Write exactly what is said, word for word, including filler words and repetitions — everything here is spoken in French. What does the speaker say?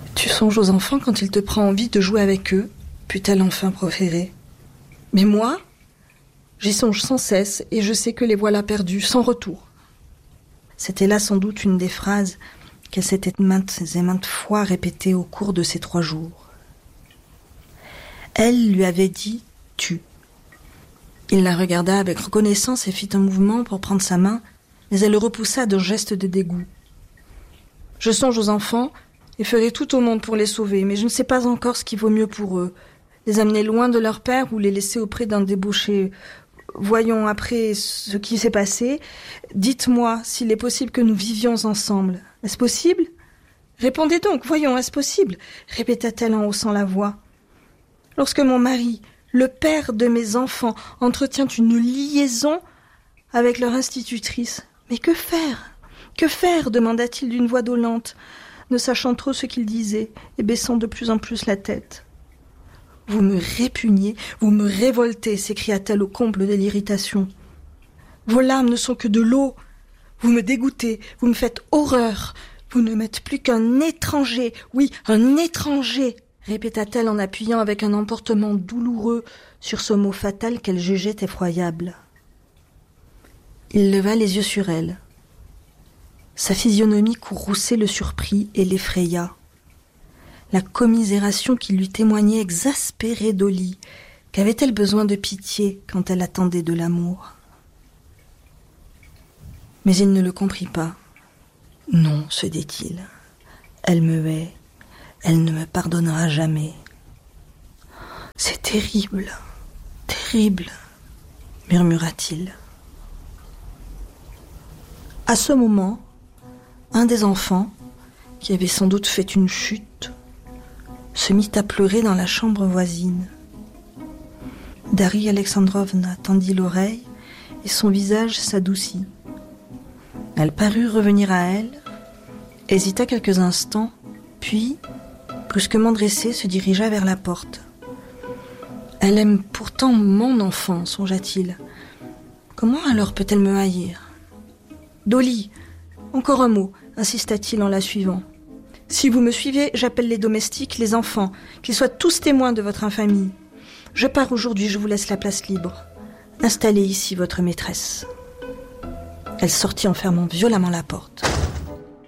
Tu songes aux enfants quand il te prend envie de jouer avec eux, put-elle enfin proférer. Mais moi, j'y songe sans cesse et je sais que les voilà perdus, sans retour. C'était là sans doute une des phrases qu'elle s'était maintes et maintes fois répétée au cours de ces trois jours. Elle lui avait dit « tu ». Il la regarda avec reconnaissance et fit un mouvement pour prendre sa main, mais elle le repoussa d'un geste de dégoût. « Je songe aux enfants et ferai tout au monde pour les sauver, mais je ne sais pas encore ce qui vaut mieux pour eux. Les amener loin de leur père ou les laisser auprès d'un débauché. Voyons après ce qui s'est passé. Dites-moi s'il est possible que nous vivions ensemble. Est-ce possible ? Répondez donc, voyons, est-ce possible ? Répéta-t-elle en haussant la voix. Lorsque mon mari, le père de mes enfants, entretient une liaison avec leur institutrice. Mais que faire ? Que faire ? Demanda-t-il d'une voix dolente, ne sachant trop ce qu'il disait et baissant de plus en plus la tête. Vous me répugnez, vous me révoltez, s'écria-t-elle au comble de l'irritation. Vos larmes ne sont que de l'eau. Vous me dégoûtez, vous me faites horreur. Vous ne m'êtes plus qu'un étranger, oui, un étranger, répéta-t-elle en appuyant avec un emportement douloureux sur ce mot fatal qu'elle jugeait effroyable. Il leva les yeux sur elle. Sa physionomie courroucée le surprit et l'effraya. La commisération qui lui témoignait exaspérait Dolly. Qu'avait-elle besoin de pitié quand elle attendait de l'amour ? Mais il ne le comprit pas. Non, se dit-il, elle me hait, elle ne me pardonnera jamais. C'est terrible, terrible, murmura-t-il. À ce moment, un des enfants, qui avait sans doute fait une chute, se mit à pleurer dans la chambre voisine. Darya Alexandrovna tendit l'oreille et son visage s'adoucit. Elle parut revenir à elle, hésita quelques instants, puis, brusquement dressée, se dirigea vers la porte. Elle aime pourtant mon enfant, songea-t-il. Comment alors peut-elle me haïr ? Dolly, encore un mot, insista-t-il en la suivant. Si vous me suivez, j'appelle les domestiques, les enfants, qu'ils soient tous témoins de votre infamie. Je pars aujourd'hui, je vous laisse la place libre. Installez ici votre maîtresse. Elle sortit en fermant violemment la porte.